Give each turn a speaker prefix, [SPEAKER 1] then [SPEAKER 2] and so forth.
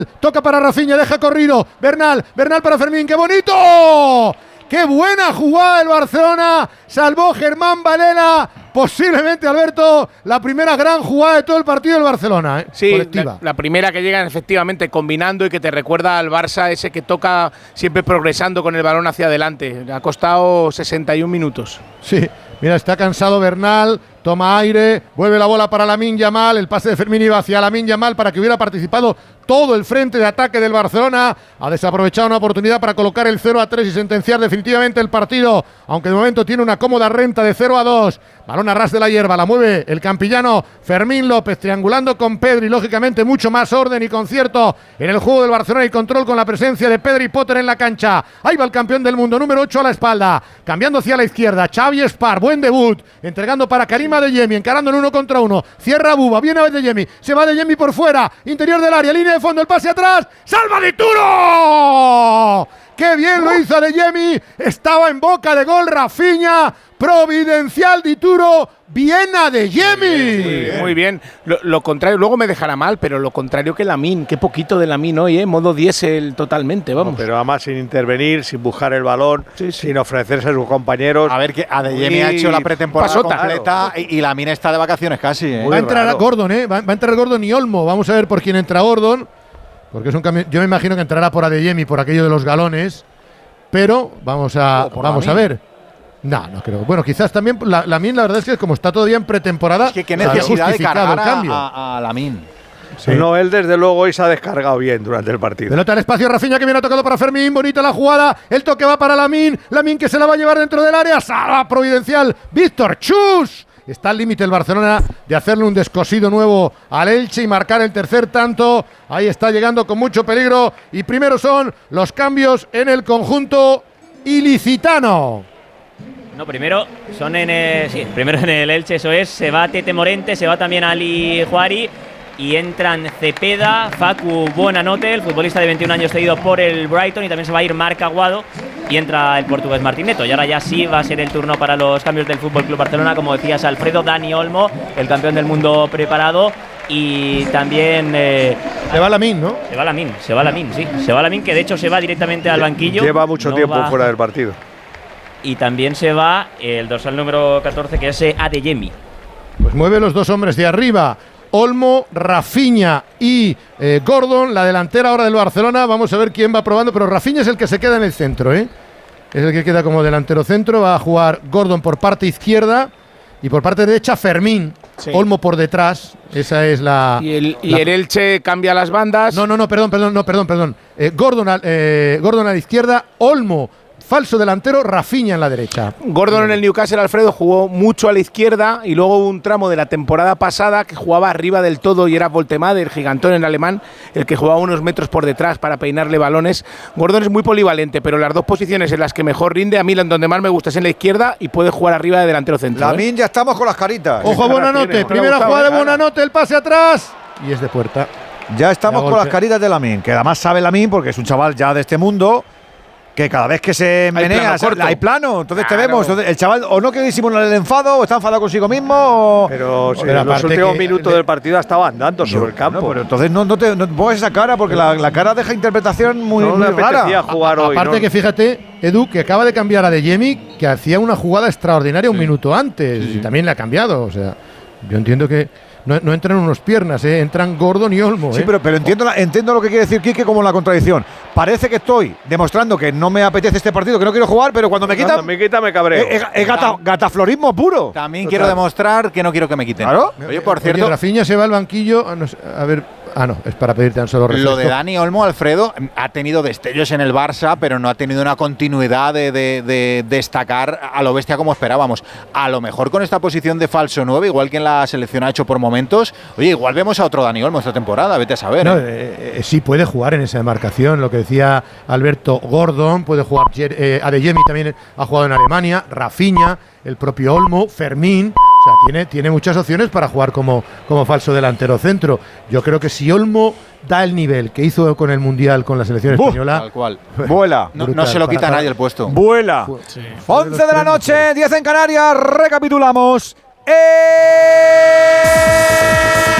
[SPEAKER 1] Toca para Rafinha, deja corrido. Bernal para Fermín, ¡qué bonito! ¡Qué buena jugada del Barcelona! Salvó Germán Balela. Posiblemente, Alberto, la primera gran jugada de todo el partido del Barcelona,
[SPEAKER 2] sí,
[SPEAKER 1] colectiva.
[SPEAKER 2] La primera que llegan efectivamente combinando y que te recuerda al Barça, ese que toca siempre progresando con el balón hacia adelante. Le ha costado 61 minutos.
[SPEAKER 1] Sí, mira, está cansado Bernal, toma aire, vuelve la bola para Lamine Yamal, el pase de Fermín iba hacia Lamine Yamal para que hubiera participado todo el frente de ataque del Barcelona. Ha desaprovechado una oportunidad para colocar el 0-3 y sentenciar definitivamente el partido, aunque de momento tiene una cómoda renta de 0-2. Balón a ras de la hierba, la mueve el campillano Fermín López, triangulando con Pedri, lógicamente mucho más orden y concierto en el juego del Barcelona y control con la presencia de Pedri Potter en la cancha. Ahí va el campeón del mundo, número 8 a la espalda, cambiando hacia la izquierda, Xavi Espar, buen debut, entregando para Karim Adeyemi, encarando en 1 contra 1, cierra Buba, viene Adeyemi, se va Adeyemi por fuera, interior del área, línea de fondo, el pase atrás, ¡salva Dituro! ¡Qué bien lo hizo Adeyemi! Estaba en boca de gol Rafinha, providencial Dituro, bien Adeyemi.
[SPEAKER 2] Sí, muy bien. Lo contrario, luego me dejará mal, pero lo contrario que Lamine, qué poquito de Lamine hoy, modo diésel totalmente, vamos.
[SPEAKER 3] No, pero además sin intervenir, sin buscar el balón, sin ofrecerse a sus compañeros.
[SPEAKER 4] A ver, que Adeyemi ha hecho la pretemporada completa y Lamine está de vacaciones casi.
[SPEAKER 1] Va a entrar Gordon, va a entrar Gordon y Olmo. Vamos a ver por quién entra Gordon, porque es un cambio. Yo me imagino que entrará por Adeyemi, por aquello de los galones, pero vamos a ver. No creo. Bueno, quizás también Lamine, la verdad es que como está todavía en pretemporada,
[SPEAKER 4] es que qué necesidad de cargar a Lamine.
[SPEAKER 3] Sí. No, él desde luego hoy se ha descargado bien durante el partido.
[SPEAKER 1] Pelota al espacio, Rafinha que viene tocado para Fermín, bonita la jugada, el toque va para Lamine que se la va a llevar dentro del área, salva providencial, Víctor Chus. Está al límite el Barcelona de hacerle un descosido nuevo al Elche y marcar el tercer tanto. Ahí está llegando con mucho peligro y primero son los cambios en el conjunto ilicitano.
[SPEAKER 5] No, primero son primero en el Elche, eso es. Se va Tete Morente, se va también Ali Juari y entran Cepeda, Facu Buonanotte, el futbolista de 21 años cedido por el Brighton, y también se va a ir Marc Aguado y entra el portugués Martín Neto. Y ahora ya sí va a ser el turno para los cambios del FC Barcelona, como decías, Alfredo, Dani Olmo, el campeón del mundo preparado. Y también
[SPEAKER 1] se va Lamine, ¿no?
[SPEAKER 5] Se va Lamine, sí. Se va Lamine, que de hecho se va directamente al banquillo.
[SPEAKER 3] Lleva mucho tiempo fuera del partido.
[SPEAKER 5] Y también se va el dorsal número 14, que es Adeyemi.
[SPEAKER 1] Pues mueve los dos hombres de arriba, Olmo, Rafinha y Gordon, la delantera ahora del Barcelona. Vamos a ver quién va probando, pero Rafinha es el que se queda en el centro, Es el que queda como delantero centro. Va a jugar Gordon por parte izquierda y por parte derecha Fermín. Sí. Olmo por detrás, esa es la...
[SPEAKER 2] Y el Elche cambia las bandas.
[SPEAKER 1] Perdón. Gordon a la izquierda, Olmo falso delantero, Rafinha en la derecha.
[SPEAKER 2] Gordon en el Newcastle, Alfredo, jugó mucho a la izquierda y luego hubo un tramo de la temporada pasada que jugaba arriba del todo y era Voltemade, el gigantón en alemán, el que jugaba unos metros por detrás para peinarle balones. Gordon es muy polivalente, pero las dos posiciones en las que mejor rinde, a mí donde más me gusta es en la izquierda y puede jugar arriba de delantero centro.
[SPEAKER 4] Lamine, ya estamos con las caritas.
[SPEAKER 1] Ojo a Buonanotte, primera jugada de Buonanotte, el pase atrás y es de puerta.
[SPEAKER 4] Ya estamos con las caritas de Lamine, que además sabe Lamine porque es un chaval ya de este mundo, que cada vez que se menea hay plano, entonces te vemos. Entonces, el chaval o no quiere disimular el enfado, o está enfadado consigo mismo, o…
[SPEAKER 3] Pero en los últimos minutos del partido estaba andando sobre el campo.
[SPEAKER 4] No, pero entonces no pongas esa cara, porque la cara deja interpretación muy rara.
[SPEAKER 3] Jugar hoy,
[SPEAKER 1] aparte que fíjate, Edu, que acaba de cambiar a Adeyemi, que hacía una jugada extraordinaria un minuto antes, y también le ha cambiado. O sea, yo entiendo que no entran unas piernas, entran Gordon y Olmo.
[SPEAKER 4] Sí, pero entiendo lo que quiere decir Quique como la contradicción. Parece que estoy demostrando que no me apetece este partido, que no quiero jugar, pero cuando me quitan…
[SPEAKER 3] me cabreo.
[SPEAKER 4] Es gataflorismo puro.
[SPEAKER 6] También quiero demostrar que no quiero que me quiten.
[SPEAKER 4] Claro.
[SPEAKER 6] Oye, por cierto…
[SPEAKER 1] Rafinha se va al banquillo, a ver… no, es para pedir tan solo refresco.
[SPEAKER 6] Lo de Dani Olmo, Alfredo, ha tenido destellos en el Barça, pero no ha tenido una continuidad de destacar a lo bestia como esperábamos. A lo mejor con esta posición de falso 9, igual que en la selección ha hecho por momentos, oye, igual vemos a otro Dani Olmo esta temporada, vete a saber.
[SPEAKER 1] No, sí puede jugar en esa demarcación, lo que decía Alberto, Gordon, puede jugar, Adeyemi también ha jugado en Alemania, Rafinha, el propio Olmo, Fermín. O sea, tiene muchas opciones para jugar como falso delantero centro. Yo creo que si Olmo da el nivel que hizo con el Mundial con la selección española…
[SPEAKER 6] Tal cual.
[SPEAKER 4] Vuela.
[SPEAKER 6] No se lo quita nadie el puesto.
[SPEAKER 4] Vuela.
[SPEAKER 1] Sí.
[SPEAKER 4] 11 de la noche, 10 en Canarias, recapitulamos.